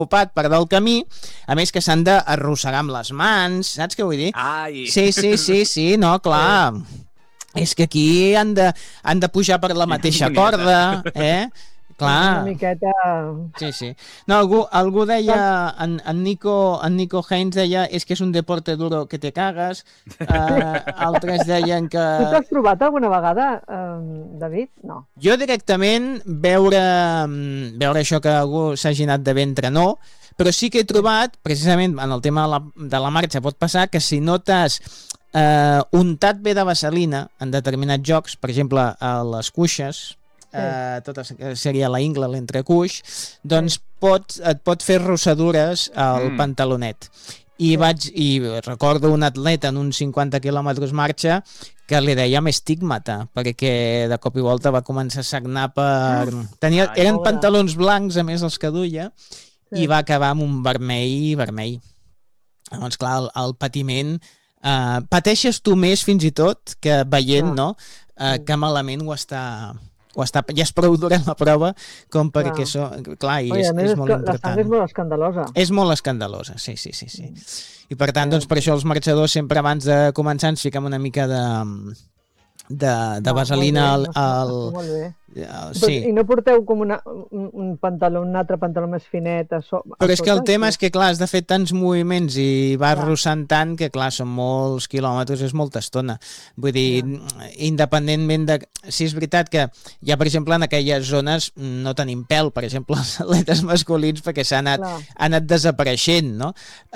ocupat per del camí, a més que s'han d'arrossegar amb les mans, saps què vull dir? Ai! Sí, no, clar. És que aquí han de pujar per la mateixa corda, Clar. Una miqueta... Sí. No, algú deia, en Nico Heinz deia, és que és un deporte duro que te cagues, altres deien que... Tu t'has trobat alguna vegada, David? No. Jo directament veure això que algú s'hagi anat de ventre, no, però sí que he trobat, precisament en el tema de la marxa, pot passar que si no t'has untat bé de vaselina en determinats jocs, per exemple a les cuixes, tota seria la ingla, l'entrecuix, doncs et pot fer rossadures al pantalonet. I recordo un atleta en uns 50 quilòmetres marxa que li dèiem estigmata, perquè de cop i volta va començar a sagnar eren pantalons blancs, a més els que duia, i va acabar amb un vermell. Llavors, clar, el patiment... pateixes tu més fins i tot que veient, no? Que malament ho està... ja és prou durant la prova com perquè això, clar, i és molt important. La sang és molt escandalosa. És molt escandalosa, sí. I per tant, doncs per això els marxadors sempre abans de començar ens fiquem una mica de vaselina al... Molt bé. Sí. I no porteu com un pantaló, un altre pantaló més finet però és que el tema és que, clar, has de fer tants moviments i vas arrossant tant que, clar, són molts quilòmetres, és molta estona. Vull dir, independentment de... Sí, és veritat que ja, per exemple, en aquelles zones no tenim pèl, per exemple, els atletes masculins, perquè s'ha anat desapareixent, no?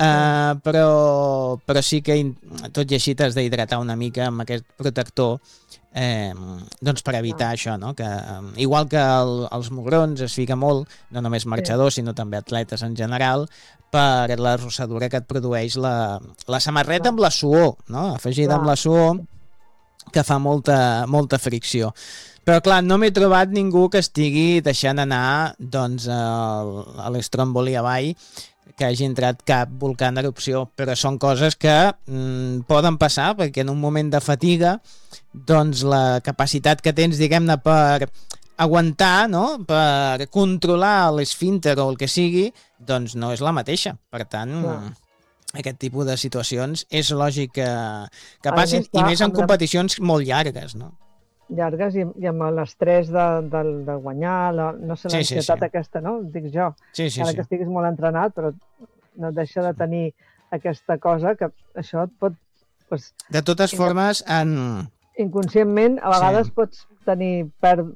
Però sí que tot i així t'has d'hidratar una mica amb aquest protector, doncs per evitar això, no? Que igual que els mugrons es fica molt, no només marxadors sinó també atletes en general, per la rossadura que et produeix la samarreta amb la suor, no? Afegida amb la suor, que fa molta fricció. Però clar, no m'he trobat ningú que estigui deixant anar doncs a l'Stromboli avall, que hagi entrat cap volcà en erupció, però són coses que poden passar, perquè en un moment de fatiga doncs la capacitat que tens, diguem-ne, per aguantar, no? Per controlar l'esfínter o el que sigui, doncs no és la mateixa. Per tant, aquest tipus de situacions és lògic que passin, i més en competicions molt llargues, no? Llargues i amb l'estrès de guanyar, no sé, l'ansietat aquesta, no? Dic jo. Ara que estiguis molt entrenat, però no deixa de tenir aquesta cosa que això et pot... De totes formes, inconscientment, a vegades pots tenir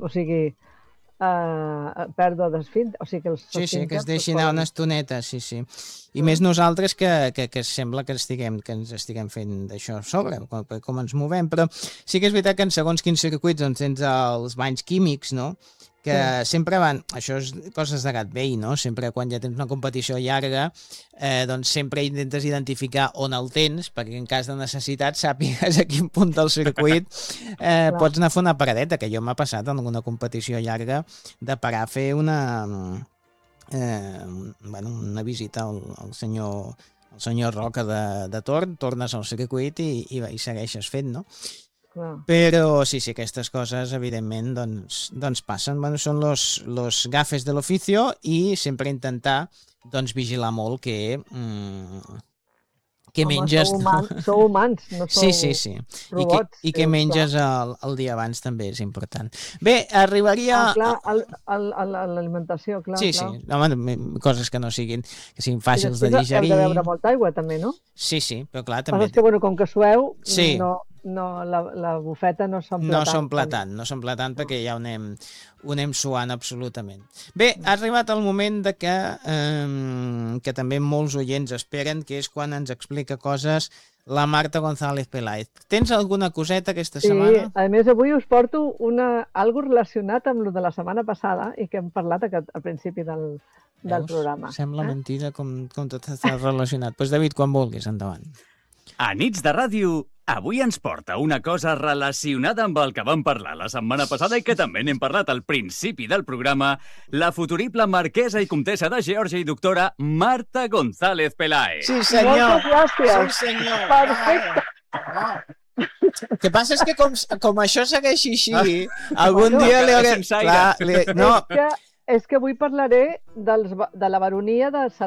pèrdua d'esfínter, o sigui que que es deixi anar una estoneta, sí. I més nosaltres que sembla que ens estiguem fent d'això sobre, com ens movem, però sí que és veritat que en segons quins circuits on tens els banys químics, no?, que sempre van, això és coses de gat vell, no? Sempre quan ja tens una competició llarga, doncs sempre intentes identificar on el tens, perquè en cas de necessitat sàpigues a quin punt del circuit pots anar a fer una paradeta, que jo m'ha passat en alguna competició llarga de parar a fer una visita al senyor Roca de Torn, tornes al circuit i segueixes fent, no? Però sí, aquestes coses evidentment doncs passen. Són los gafes de l'oficio i sempre intentar doncs vigilar molt que menges... Sou humans, no sou robots. I que menges el dia abans també és important. Bé, arribaria... L'alimentació, clar. Sí, home, coses que siguin fàcils de digerir. Heu de beure molta aigua també, no? Sí, però clar, també... És que, com que sueu, la bufeta no s'omple tant. No s'omple tant perquè ja ho anem suant absolutament. Bé, ha arribat el moment de que també molts oients esperen, que és quan ens explica coses la Marta González Peláez. Tens alguna coseta aquesta setmana? Sí, a més avui us porto algo relacionat amb el de la setmana passada i que hem parlat al principi del programa. Sembla mentida com tot està relacionat. Doncs David, quan vulguis, endavant. A Nits de Ràdio, avui ens porta una cosa relacionada amb el que vam parlar la setmana passada i que també n'hem parlat al principi del programa, la futurible marquesa i comtessa de Geòrgia i doctora Marta González Peláez. Sí, senyor. Moltes gràcies. Sí, senyor. Perfecte. El que passa és que com això segueixi així, algun dia li hauré... És que avui parlaré de la baronia de